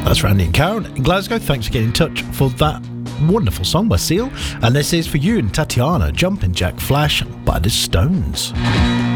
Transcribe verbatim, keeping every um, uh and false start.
That's Randy and Karen in Glasgow. Thanks for getting in touch for that wonderful song by Seal. And this is for you and Tatiana, Jumping Jack Flash by the Stones.